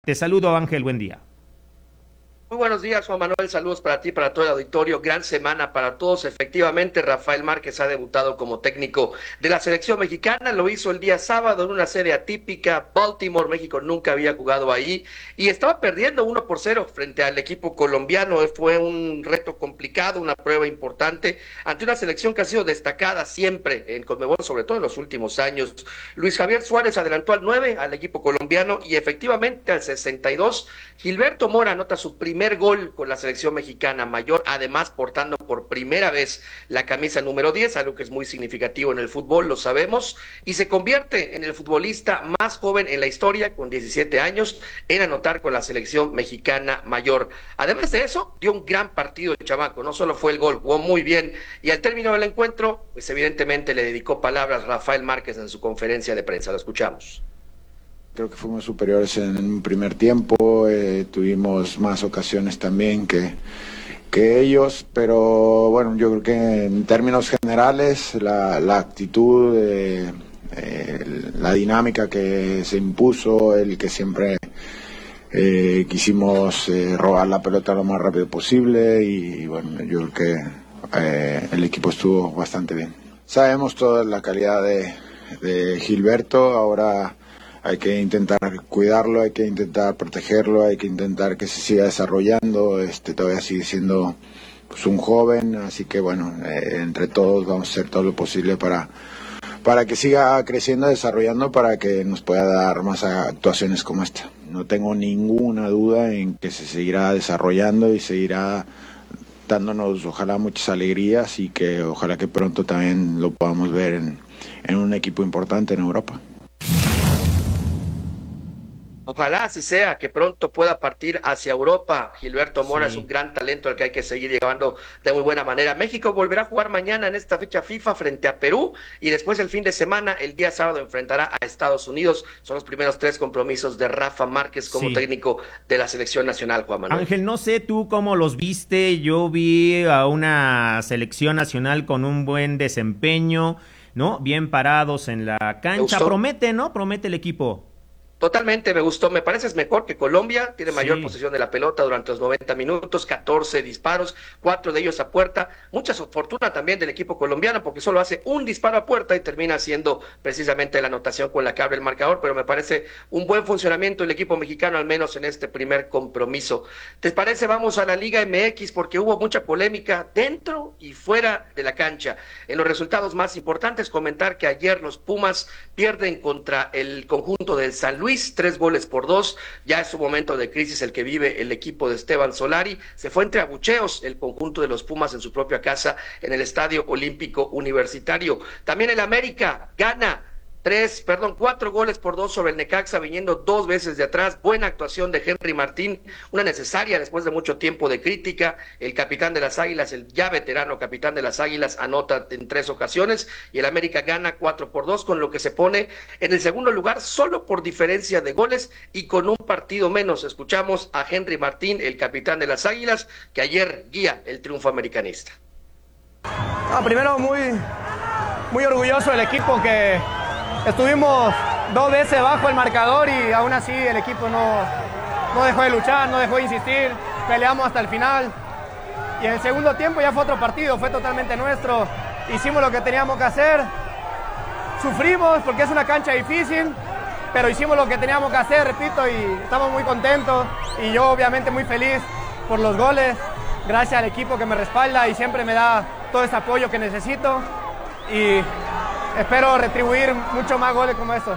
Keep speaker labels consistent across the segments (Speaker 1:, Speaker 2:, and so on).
Speaker 1: Te saludo, Ángel, buen día.
Speaker 2: Muy buenos días, Juan Manuel. Saludos para ti, para todo el auditorio. Gran semana para todos. Efectivamente, Rafael Márquez ha debutado como técnico de la selección mexicana. Lo hizo el día sábado en una serie atípica. Baltimore, México nunca había jugado ahí y estaba perdiendo 1-0 frente al equipo colombiano. Fue un reto complicado, una prueba importante ante una selección que ha sido destacada siempre en Conmebol, sobre todo en los últimos años. Luis Javier Suárez adelantó al 9 al equipo colombiano y efectivamente al 62 Gilberto Mora anota su primer gol con la selección mexicana mayor, además portando por primera vez la camisa número 10, algo que es muy significativo en el fútbol, lo sabemos, y se convierte en el futbolista más joven en la historia, con 17 años, en anotar con la selección mexicana mayor. Además de eso, dio un gran partido el chamaco, no solo fue el gol, jugó muy bien, y al término del encuentro, pues evidentemente le dedicó palabras Rafael Márquez en su conferencia de prensa. Lo escuchamos.
Speaker 3: Creo que fuimos superiores en un primer tiempo, tuvimos más ocasiones también que ellos, pero bueno, yo creo que en términos generales la actitud, la dinámica que se impuso, el que siempre quisimos robar la pelota lo más rápido posible y bueno, yo creo que el equipo estuvo bastante bien. Sabemos toda la calidad de Gilberto, ahora hay que intentar cuidarlo, hay que intentar protegerlo, hay que intentar que se siga desarrollando, todavía sigue siendo pues, un joven, así que bueno, entre todos vamos a hacer todo lo posible para que siga creciendo, desarrollando, para que nos pueda dar más actuaciones como esta. No tengo ninguna duda en que se seguirá desarrollando y seguirá dándonos ojalá muchas alegrías y que ojalá que pronto también lo podamos ver en un equipo importante en Europa.
Speaker 2: Ojalá así sea, que pronto pueda partir hacia Europa. Gilberto Mora es un
Speaker 1: Sí.
Speaker 2: gran talento al que hay que seguir llevando de muy buena manera. México volverá a jugar mañana en esta fecha FIFA frente a Perú y después el fin de semana, el día sábado, enfrentará a Estados Unidos. Son los primeros 3 compromisos de Rafa Márquez como
Speaker 1: Sí.
Speaker 2: técnico de la selección nacional, Juan Manuel.
Speaker 1: Ángel, no sé tú cómo los viste. Yo vi a una selección nacional con un buen desempeño, ¿no? Bien parados en la
Speaker 2: ¿Te
Speaker 1: cancha.
Speaker 2: gustó?
Speaker 1: Promete, ¿no? Promete el equipo.
Speaker 2: Totalmente, me gustó. Me pareces mejor que Colombia. Tiene mayor
Speaker 1: Sí.
Speaker 2: posesión de la pelota durante los 90 minutos, 14 disparos, 4 de ellos a puerta. Mucha fortuna también del equipo colombiano porque solo hace un disparo a puerta y termina siendo precisamente la anotación con la que abre el marcador. Pero me parece un buen funcionamiento del equipo mexicano, al menos en este primer compromiso. ¿Te parece? Vamos a la Liga MX porque hubo mucha polémica dentro y fuera de la cancha. En los resultados más importantes, comentar que ayer los Pumas pierden contra el conjunto del San Luis. 3 goles por 2, ya es un momento de crisis el que vive el equipo de Esteban Solari, se fue entre abucheos el conjunto de los Pumas en su propia casa en el Estadio Olímpico Universitario. También el América gana 4 goles por 2 sobre el Necaxa, viniendo 2 veces de atrás. Buena actuación de Henry Martín, una necesaria después de mucho tiempo de crítica. El capitán de las Águilas, el ya veterano capitán de las Águilas, anota en 3 ocasiones y el América gana 4-2, con lo que se pone en el segundo lugar solo por diferencia de goles y con un partido menos. Escuchamos a Henry Martín, el capitán de las Águilas, que ayer guía el triunfo americanista.
Speaker 4: Primero muy orgulloso del equipo que estuvimos 2 veces bajo el marcador y aún así el equipo no dejó de luchar, no dejó de insistir, peleamos hasta el final y en el segundo tiempo ya fue otro partido, fue totalmente nuestro, hicimos lo que teníamos que hacer, sufrimos porque es una cancha difícil, pero hicimos lo que teníamos que hacer, repito, y estamos muy contentos y yo obviamente muy feliz por los goles, gracias al equipo que me respalda y siempre me da todo ese apoyo que necesito y espero retribuir mucho más goles como estos.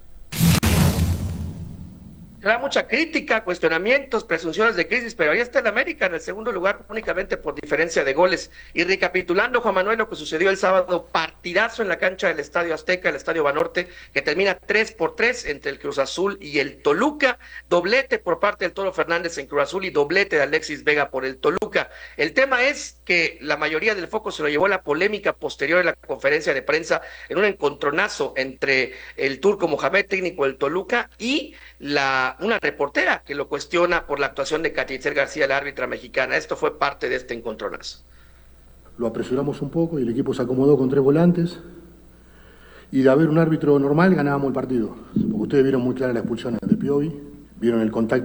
Speaker 2: Habrá mucha crítica, cuestionamientos, presunciones de crisis, pero ahí está el América en el segundo lugar únicamente por diferencia de goles. Y recapitulando, Juan Manuel, lo que sucedió el sábado, partidazo en la cancha del Estadio Azteca, el Estadio Banorte, que termina 3-3 entre el Cruz Azul y el Toluca, doblete por parte del Toro Fernández en Cruz Azul y doblete de Alexis Vega por el Toluca. El tema es que la mayoría del foco se lo llevó la polémica posterior en la conferencia de prensa en un encontronazo entre el turco Mohamed, técnico del Toluca, y una reportera que lo cuestiona por la actuación de Catitzel García, la árbitra mexicana. Esto fue parte de este encontronazo.
Speaker 5: Lo apresuramos un poco y el equipo se acomodó con 3 volantes y de haber un árbitro normal ganábamos el partido, porque ustedes vieron muy clara la expulsión de Piovi, vieron el contacto